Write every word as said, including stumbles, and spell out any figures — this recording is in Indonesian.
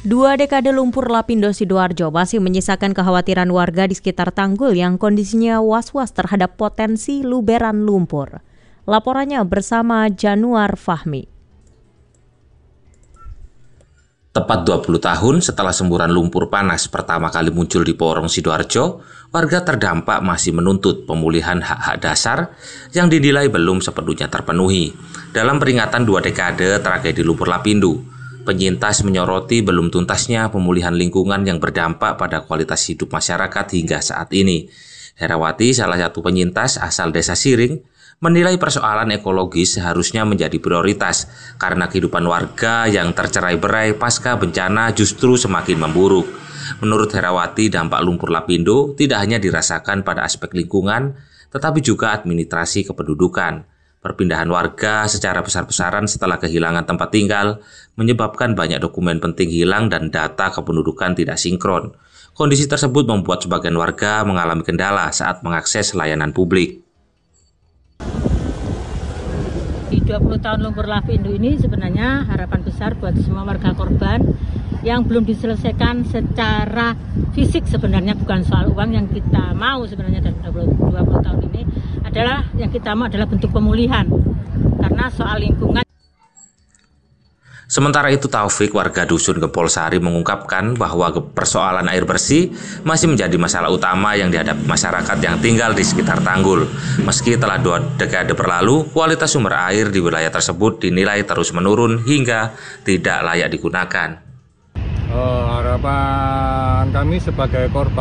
Dua dekade lumpur Lapindo Sidoarjo masih menyisakan kekhawatiran warga di sekitar tanggul yang kondisinya was-was terhadap potensi luberan lumpur. Laporannya bersama Januar Fahmi. Tepat dua puluh tahun setelah semburan lumpur panas pertama kali muncul di Porong Sidoarjo, warga terdampak masih menuntut pemulihan hak-hak dasar yang dinilai belum sepenuhnya terpenuhi. Dalam peringatan dua dekade tragedi lumpur Lapindo, penyintas menyoroti belum tuntasnya pemulihan lingkungan yang berdampak pada kualitas hidup masyarakat hingga saat ini. Herawati, salah satu penyintas asal Desa Siring, menilai persoalan ekologis seharusnya menjadi prioritas karena kehidupan warga yang tercerai-berai pasca bencana justru semakin memburuk. Menurut Herawati, dampak lumpur Lapindo tidak hanya dirasakan pada aspek lingkungan, tetapi juga administrasi kependudukan. Perpindahan warga secara besar-besaran setelah kehilangan tempat tinggal menyebabkan banyak dokumen penting hilang dan data kependudukan tidak sinkron. Kondisi tersebut membuat sebagian warga mengalami kendala saat mengakses layanan publik. Di dua puluh tahun lumpur Lapindo ini sebenarnya harapan besar buat semua warga korban yang belum diselesaikan secara fisik, sebenarnya bukan soal uang yang kita mau sebenarnya dalam dua puluh tahun ini, adalah yang kita mau adalah bentuk pemulihan karena soal lingkungan. Sementara itu, Taufik, warga Dusun Gempol Sari, mengungkapkan bahwa persoalan air bersih masih menjadi masalah utama yang dihadapi masyarakat yang tinggal di sekitar tanggul. Meski telah dua dekade berlalu, kualitas sumber air di wilayah tersebut dinilai terus menurun hingga tidak layak digunakan. Oh, harapan kami sebagai korban